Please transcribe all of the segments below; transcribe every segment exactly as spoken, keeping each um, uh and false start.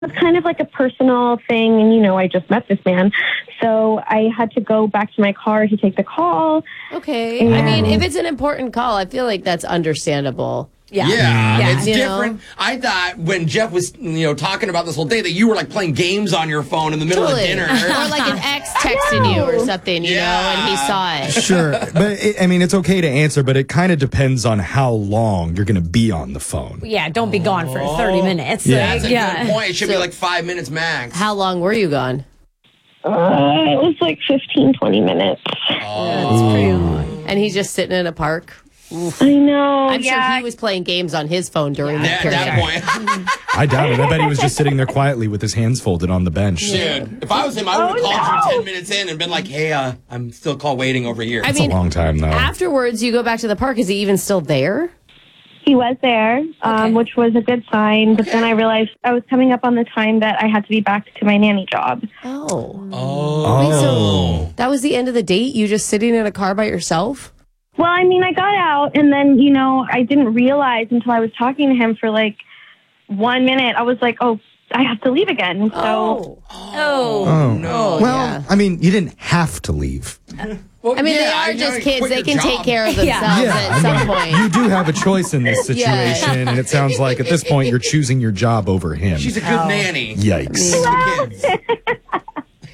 It's kind of like a personal thing, and, you know, I just met this man. So I had to go back to my car to take the call. Okay. And I mean, if it's an important call, I feel like that's understandable. Yeah, yeah, yeah. it's You different. know? I thought when Jeff was, you know, talking about this whole day that you were like playing games on your phone in the middle Totally. of dinner. Or like an ex texting you or something, you Yeah. know, and he saw it. Sure, but it, I mean, it's okay to answer, but it kind of depends on how long you're going to be on the phone. Yeah, don't be gone for thirty minutes. Yeah. Like, That's a yeah. good point. It should be So- like five minutes max. How long were you gone? Uh, it was like fifteen, twenty minutes. That's pretty long. And he's just sitting in a park. I know. I'm yeah. sure he was playing games on his phone during At that period. that point. I doubt it. I bet he was just sitting there quietly with his hands folded on the bench. Dude, if I was him, I would have Oh, called no. you ten minutes in and been like, hey, uh, I'm still call waiting over here. I It's mean, a long time, though. afterwards, you go back to the park. Is he even still there? He was there, um, Okay. which was a good sign. But then I realized I was coming up on the time that I had to be back to my nanny job. Oh. oh. Wait, so that was the end of the date? You just sitting in a car by yourself? Well, I mean, I got out, and then, you know, I didn't realize until I was talking to him for like one minute. I was like, oh, I have to leave again. So, Oh. Oh. Oh, no. Well, yeah. I mean, you didn't have to leave. Well, I mean, yeah, they I are know, just you kids. quit They your can job. take care of themselves Yeah. at I some mean, point. you do have a choice in this Yeah. situation, and it sounds like at this point you're choosing your job over him. She's a good nanny. Yikes. The kids.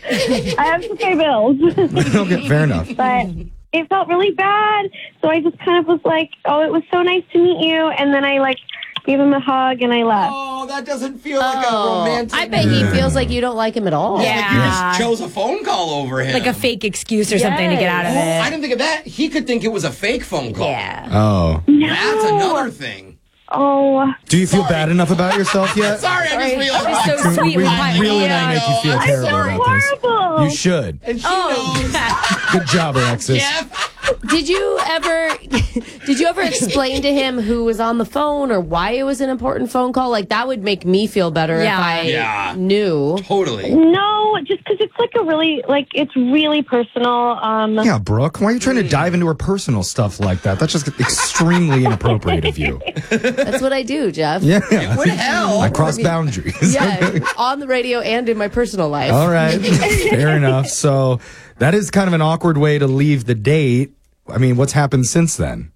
I have to pay bills. Okay, fair enough. But it felt really bad. So I just kind of was like, oh, it was so nice to meet you. And then I, like, gave him a hug, and I left. Oh, that doesn't feel like a Oh, romantic. I bet he feels like you don't like him at all. Yeah. Like you just chose a phone call over him. Like a fake excuse or something to get out of Oh, it. I didn't think of that. He could think it was a fake phone call. Yeah. Oh. That's another thing. Oh, Do you feel bad enough about yourself yet? Sorry, I just realized. She's so We- sweet we with my really yeah. want to make you feel I'm terrible sorry. about this. horrible. You should. And she Oh. knows. Good job, Alexis. Jeff. Did you ever did you ever explain to him who was on the phone or why it was an important phone call? Like that would make me feel better Yeah. if I Yeah. knew. Totally. No, just because it's like a really, like, it's really personal. Um, Yeah, Brooke, why are you trying to dive into her personal stuff like that? That's just extremely inappropriate of you. That's what I do, Jeff. Yeah. What the hell? I cross boundaries. Yeah, on the radio and in my personal life. All right. Fair enough. So that is kind of an awkward way to leave the date. I mean, what's happened since then?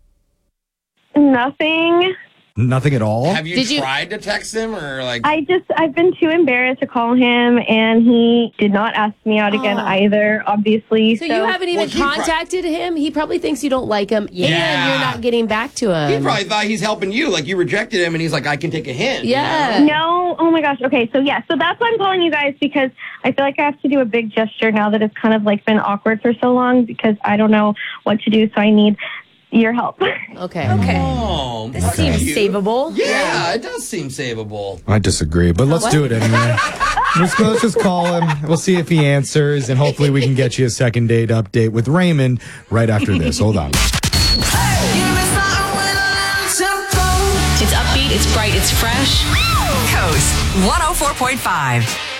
nothing. Nothing at all? Have you Did you- tried to text him or like? I just, I've been too embarrassed to call him, and he did not ask me out again Oh. either, obviously. So, you haven't even Well, he prob- contacted him? He probably thinks you don't like him and Yeah. you're not getting back to him. he probably thought he's helping you. Like you rejected him, and he's like, I can take a hint. you Yeah. know? No, oh my gosh. Okay, so yeah, so that's why I'm calling you guys, because I feel like I have to do a big gesture now that it's kind of like been awkward for so long, because I don't know what to do, so I need your help. Okay. Okay. Oh, This that's seems cute. savable. Yeah, it does seem savable. I disagree, but let's do it anyway. Let's, let's just call him. We'll see if he answers, and hopefully we can get you a second date update with Raymond right after this. Hold on. It's upbeat, it's bright, it's fresh. Coast one oh four point five.